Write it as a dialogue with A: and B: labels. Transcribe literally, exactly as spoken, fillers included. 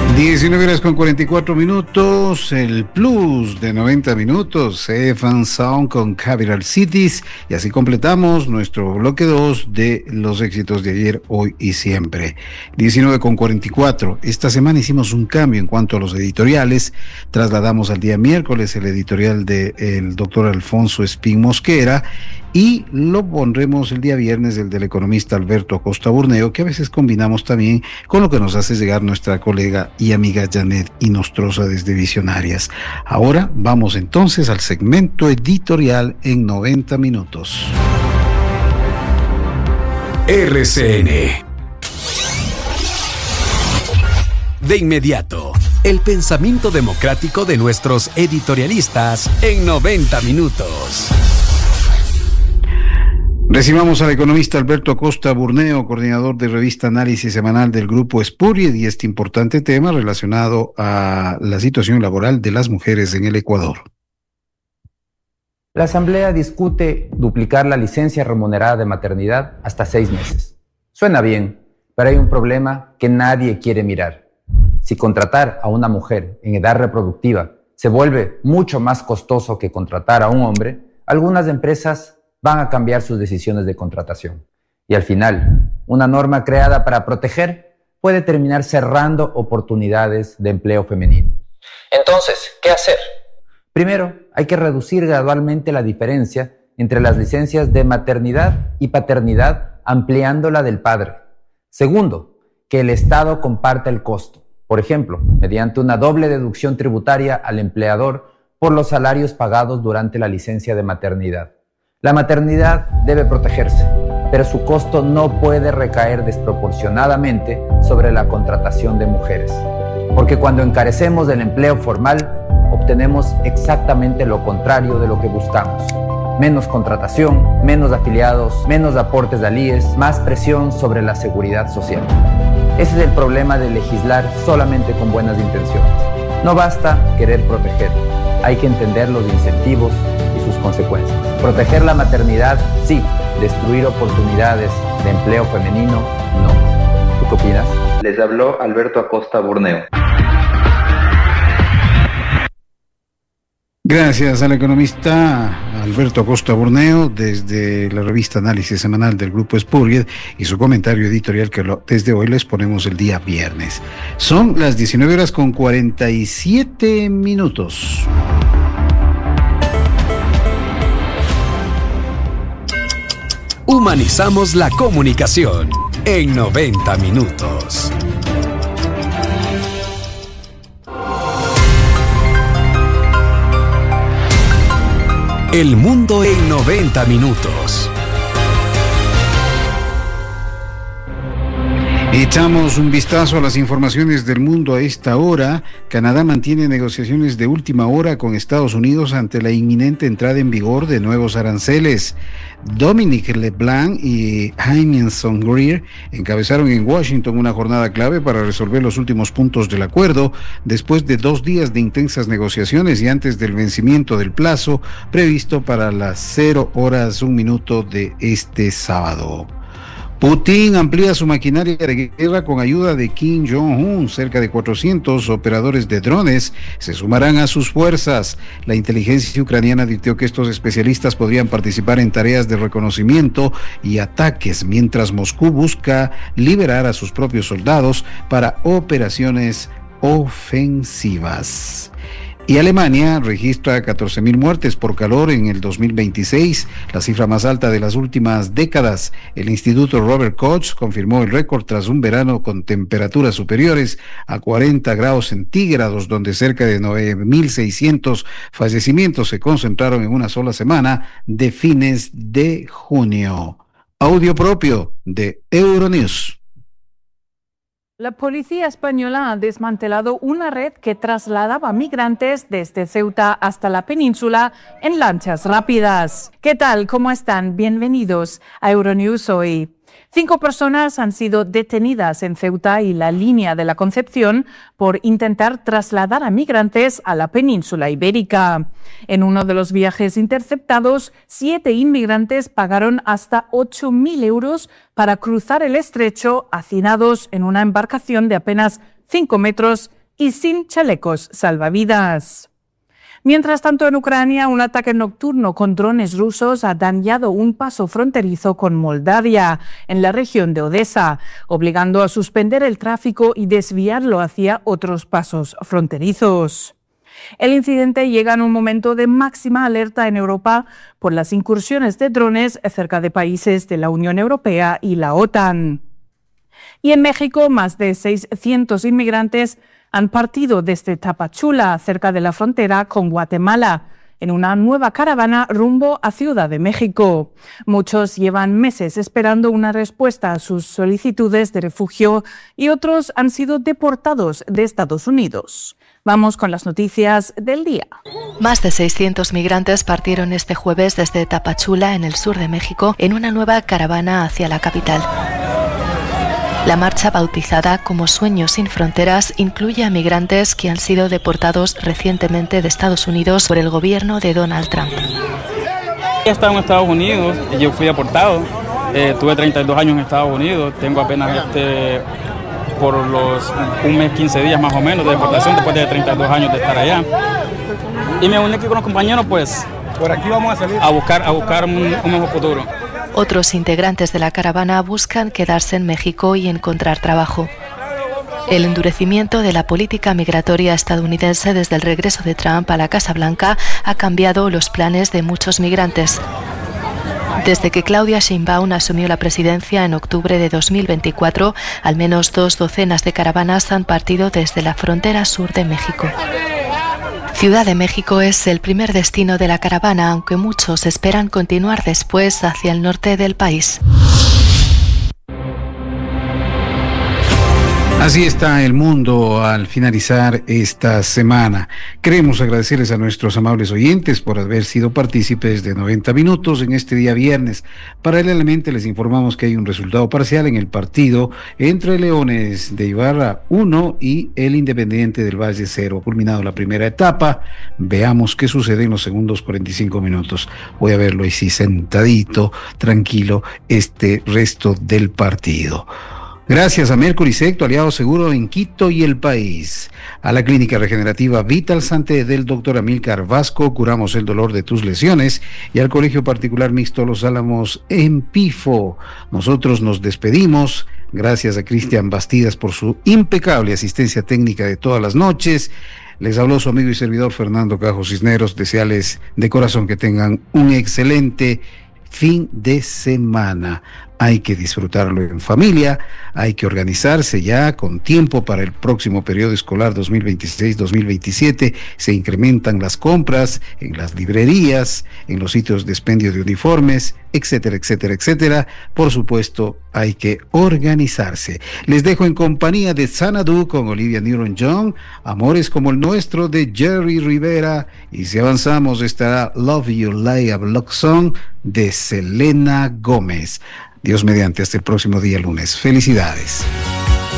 A: diecinueve horas con cuarenta y cuatro minutos, el plus de noventa minutos, Safe and Sound con Capital Cities, y así completamos nuestro bloque dos de los éxitos de ayer, hoy y siempre. diecinueve con cuarenta y cuatro, esta semana hicimos un cambio en cuanto a los editoriales, trasladamos al día miércoles el editorial del doctor Alfonso Espín Mosquera, y lo pondremos el día viernes el del economista Alberto Acosta Burneo, que a veces combinamos también con lo que nos hace llegar nuestra colega y amiga Janet Inostroza desde Visionarias. Ahora vamos entonces al segmento editorial en noventa minutos.
B: R C N. De inmediato, el pensamiento democrático de nuestros editorialistas en noventa minutos.
A: Recibamos al economista Alberto Acosta Burneo, coordinador de revista Análisis Semanal del Grupo Spurrier, y este importante tema relacionado a la situación laboral de las mujeres en el Ecuador.
C: La Asamblea discute duplicar la licencia remunerada de maternidad hasta seis meses. Suena bien, pero hay un problema que nadie quiere mirar. Si contratar a una mujer en edad reproductiva se vuelve mucho más costoso que contratar a un hombre, algunas empresas van a cambiar sus decisiones de contratación. Y al final, una norma creada para proteger puede terminar cerrando oportunidades de empleo femenino. Entonces, ¿qué hacer? Primero, hay que reducir gradualmente la diferencia entre las licencias de maternidad y paternidad, ampliándola del padre. Segundo, que el Estado comparta el costo. Por ejemplo, mediante una doble deducción tributaria al empleador por los salarios pagados durante la licencia de maternidad. La maternidad debe protegerse, pero su costo no puede recaer desproporcionadamente sobre la contratación de mujeres. Porque cuando encarecemos el empleo formal, obtenemos exactamente lo contrario de lo que buscamos. Menos contratación, menos afiliados, menos aportes de I E S, más presión sobre la seguridad social. Ese es el problema de legislar solamente con buenas intenciones. No basta querer proteger, hay que entender los incentivos y sus consecuencias. Proteger la maternidad, sí. Destruir oportunidades de empleo femenino, no. ¿Tú qué opinas?
D: Les habló Alberto Acosta Burneo.
A: Gracias al economista Alberto Acosta Burneo desde la revista Análisis Semanal del Grupo Spurrier y su comentario editorial que lo, desde hoy les ponemos el día viernes. Son las diecinueve horas con cuarenta y siete minutos.
B: Humanizamos la comunicación en noventa minutos. El mundo en noventa minutos.
A: Echamos un vistazo a las informaciones del mundo a esta hora. Canadá mantiene negociaciones de última hora con Estados Unidos ante la inminente entrada en vigor de nuevos aranceles. Dominic LeBlanc y Heinenson Greer encabezaron en Washington una jornada clave para resolver los últimos puntos del acuerdo después de dos días de intensas negociaciones y antes del vencimiento del plazo previsto para las cero horas un minuto de este sábado. Putin amplía su maquinaria de guerra con ayuda de Kim Jong-un. Cerca de cuatrocientos operadores de drones se sumarán a sus fuerzas. La inteligencia ucraniana advirtió que estos especialistas podrían participar en tareas de reconocimiento y ataques, mientras Moscú busca liberar a sus propios soldados para operaciones ofensivas. Y Alemania registra catorce mil muertes por calor en el dos mil veintiséis, la cifra más alta de las últimas décadas. El Instituto Robert Koch confirmó el récord tras un verano con temperaturas superiores a cuarenta grados centígrados, donde cerca de nueve mil seiscientos fallecimientos se concentraron en una sola semana de fines de junio. Audio propio de Euronews.
E: La policía española ha desmantelado una red que trasladaba migrantes desde Ceuta hasta la península en lanchas rápidas. ¿Qué tal? ¿Cómo están? Bienvenidos a Euronews hoy. Cinco personas han sido detenidas en Ceuta y la Línea de la Concepción por intentar trasladar a migrantes a la península ibérica. En uno de los viajes interceptados, siete inmigrantes pagaron hasta ocho mil euros para cruzar el estrecho hacinados en una embarcación de apenas cinco metros y sin chalecos salvavidas. Mientras tanto, en Ucrania, un ataque nocturno con drones rusos ha dañado un paso fronterizo con Moldavia, en la región de Odesa, obligando a suspender el tráfico y desviarlo hacia otros pasos fronterizos. El incidente llega en un momento de máxima alerta en Europa por las incursiones de drones cerca de países de la Unión Europea y la OTAN. Y en México, más de seiscientos inmigrantes han partido desde Tapachula, cerca de la frontera con Guatemala, en una nueva caravana rumbo a Ciudad de México. Muchos llevan meses esperando una respuesta a sus solicitudes de refugio y otros han sido deportados de Estados Unidos. Vamos con las noticias del día.
F: Más de seiscientos migrantes partieron este jueves desde Tapachula, en el sur de México, en una nueva caravana hacia la capital. La marcha, bautizada como Sueños sin Fronteras, incluye a migrantes que han sido deportados recientemente de Estados Unidos por el gobierno de Donald Trump.
G: He estado en Estados Unidos y yo fui deportado. Eh, tuve treinta y dos años en Estados Unidos. Tengo apenas este, por los un mes, quince días más o menos de deportación después de treinta y dos años de estar allá. Y me uní aquí con los compañeros, pues, por aquí vamos a salir a buscar, a buscar un, un mejor futuro.
F: Otros integrantes de la caravana buscan quedarse en México y encontrar trabajo. El endurecimiento de la política migratoria estadounidense desde el regreso de Trump a la Casa Blanca ha cambiado los planes de muchos migrantes. Desde que Claudia Sheinbaum asumió la presidencia en octubre de dos mil veinticuatro, al menos dos docenas de caravanas han partido desde la frontera sur de México. Ciudad de México es el primer destino de la caravana, aunque muchos esperan continuar después hacia el norte del país.
A: Así está el mundo al finalizar esta semana. Queremos agradecerles a nuestros amables oyentes por haber sido partícipes de noventa minutos en este día viernes. Paralelamente les informamos que hay un resultado parcial en el partido entre Leones de Ibarra uno y el Independiente del Valle cero. Ha culminado la primera etapa. Veamos qué sucede en los segundos cuarenta y cinco minutos. Voy a verlo así sentadito, tranquilo, este resto del partido. Gracias a Mercury, tu aliado seguro en Quito y el país. A la Clínica Regenerativa Vital Santé del doctor Amílcar Vasco, curamos el dolor de tus lesiones. Y al Colegio Particular Mixto Los Álamos en Pifo. Nosotros nos despedimos. Gracias a Cristian Bastidas por su impecable asistencia técnica de todas las noches. Les habló su amigo y servidor Fernando Cajo Cisneros. Desearles de corazón que tengan un excelente fin de semana. Hay que disfrutarlo en familia, hay que organizarse ya con tiempo para el próximo periodo escolar dos mil veintiséis dos mil veintisiete. Se incrementan las compras en las librerías, en los sitios de expendio de uniformes, etcétera, etcétera, etcétera. Por supuesto, hay que organizarse. Les dejo en compañía de Xanadu con Olivia Newton-John, Amores como el nuestro de Jerry Rivera, y si avanzamos estará Love You Like a Block Song de Selena Gómez. Dios mediante, hasta el próximo día lunes. Felicidades.